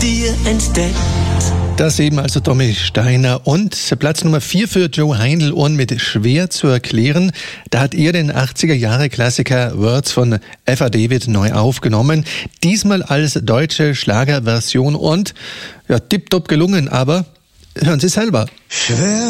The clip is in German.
dir entdeckt. Das eben also Tommy Steiner und Platz Nummer 4 für Joe Heindl und mit Schwer zu erklären. Da hat er den 80er-Jahre-Klassiker Words von Eva David neu aufgenommen. Diesmal als deutsche Schlagerversion und ja, tipptopp gelungen, aber hören Sie selber. Schwer